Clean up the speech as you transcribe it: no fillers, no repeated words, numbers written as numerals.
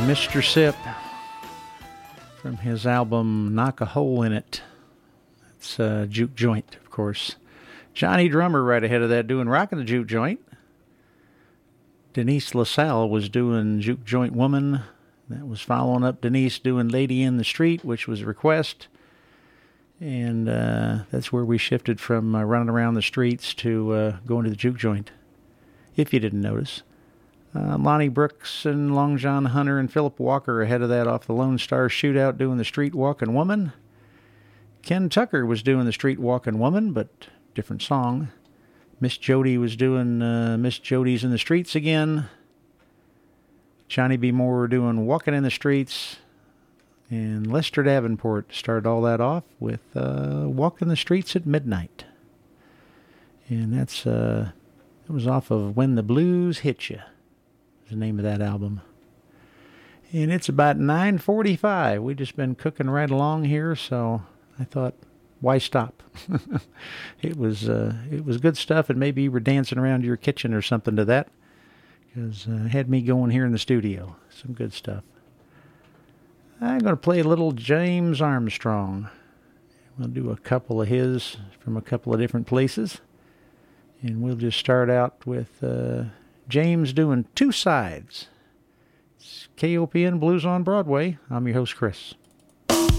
Mr. Sip from his album Knock a Hole in It. It's Juke Joint, of course. Johnny Drummer right ahead of that doing Rockin' the Juke Joint. Denise LaSalle was doing Juke Joint Woman. That was following up Denise doing Lady in the Street, which was a request. And that's where we shifted from running around the streets to going to the Juke Joint, if you didn't notice. Lonnie Brooks and Long John Hunter and Philip Walker ahead of that off the Lone Star Shootout doing the Street Walkin' Woman. Ken Tucker was doing the Street Walkin' Woman, but different song. Miss Jody was doing Miss Jody's in the Streets again. Johnny B. Moore doing Walkin' in the Streets. And Lester Davenport started all that off with Walkin' the Streets at Midnight. And that was off of When the Blues Hit Ya, the name of that album. And it's about 9:45. We've just been cooking right along here, so I thought, why stop? It was good stuff, and maybe you were dancing around your kitchen or something to that, because it had me going here in the studio. Some good stuff. I'm going to play a little James Armstrong. We'll do a couple of his from a couple of different places. And we'll just start out with James doing Two Sides. It's KOPN Blues on Broadway. I'm your host, Chris.